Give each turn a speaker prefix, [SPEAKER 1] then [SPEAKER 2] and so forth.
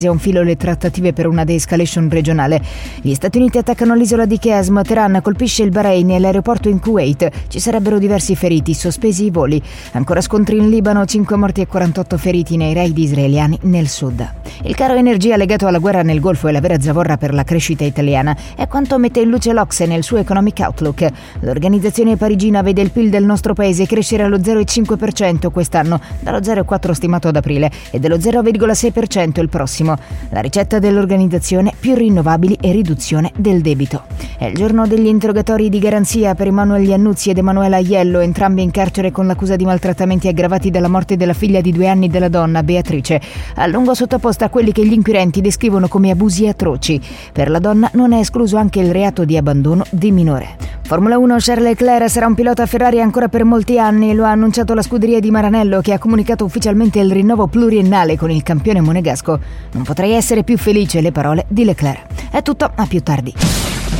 [SPEAKER 1] un filo le trattative per una de-escalation regionale. Gli Stati Uniti attaccano l'isola di Qasm, Teheran colpisce il Bahrain e l'aeroporto in Kuwait. Ci sarebbero diversi feriti, sospesi i voli. Ancora scontri in Libano, 5 morti e 48 feriti nei raid israeliani nel sud. Il caro energia legato alla guerra nel Golfo è la vera zavorra per la crescita italiana. È quanto mette in luce l'Ocse nel suo Economic Outlook. L'organizzazione parigina vede il PIL del nostro paese crescere allo 0,5% quest'anno, dallo 0,4% stimato ad aprile, e dello 0,6% il prossimo. La ricetta dell'organizzazione: più rinnovabili e riduzione del debito. È il giorno degli interrogatori di garanzia per Emanuele Iannuzzi ed Emanuela Aiello, entrambi in carcere con l'accusa di maltrattamenti aggravati dalla morte della figlia di 2 anni della donna, Beatrice, a lungo sottoposta a quelli che gli inquirenti descrivono come abusi atroci. Per la donna non è escluso anche il reato di abbandono di minore. Formula 1, Charles Leclerc sarà un pilota Ferrari ancora per molti anni, lo ha annunciato la scuderia di Maranello, che ha comunicato ufficialmente il rinnovo pluriennale con il campione monegasco. Non potrei essere più felice, le parole di Leclerc. È tutto, a più tardi.